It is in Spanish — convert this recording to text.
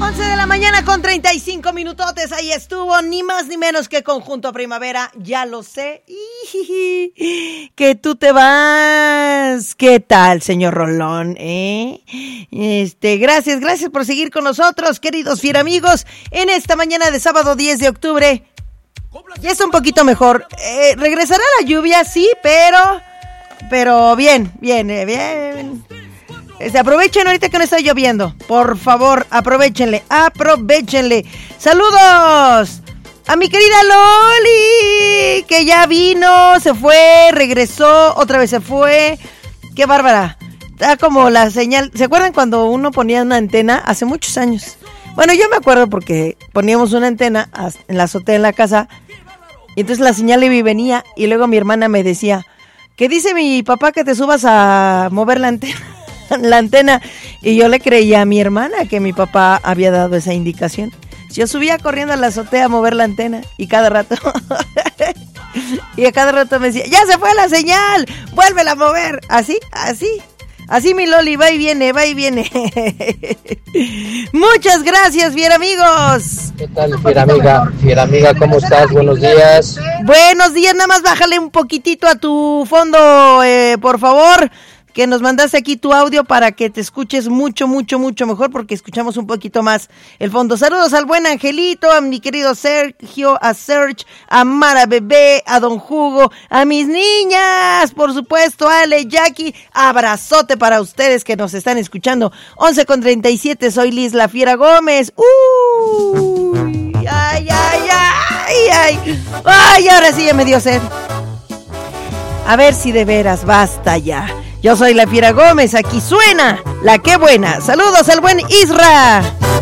11 de la mañana con 35 minutotes, ahí estuvo, ni más ni menos que Conjunto Primavera, ya lo sé, que tú te vas. ¿Qué tal, señor Rolón? Gracias por seguir con nosotros, queridos fieramigos, en esta mañana de sábado 10 de octubre. Ya está un poquito mejor, regresará la lluvia, sí, pero bien. Aprovechen ahorita que no está lloviendo. Por favor, aprovechenle. Saludos a mi querida Loli, que ya vino, se fue, regresó, otra vez se fue. Qué bárbara. Está como la señal. ¿Se acuerdan cuando uno ponía una antena hace muchos años? Bueno, yo me acuerdo porque poníamos una antena en la azotea en la casa. Y entonces la señal iba y venía. Y luego mi hermana me decía, ¿qué dice mi papá que te subas a mover la antena? Y yo le creía a mi hermana que mi papá había dado esa indicación. Yo subía corriendo a la azotea a mover la antena y cada rato y a cada rato me decía, ya se fue la señal, vuélvela a mover. Así mi Loli, va y viene. Muchas gracias, fieramigos. ¿Qué tal, Fieramiga, ¿cómo estás? Buenos días. Buenos días, nada más bájale un poquitito a tu fondo, por favor, que nos mandaste aquí tu audio para que te escuches mucho mejor, porque escuchamos un poquito más el fondo. Saludos al buen Angelito, a mi querido Sergio, a Serge, a Mara Bebé, a Don Hugo, a mis niñas, por supuesto, Ale, Jackie, abrazote para ustedes que nos están escuchando. 11:37, soy Liz La Fiera Gómez. Ay, ahora sí ya me dio sed. A ver si de veras basta ya. Yo soy La Fiera Gómez, aquí suena La Qué Buena. Saludos al buen Isra.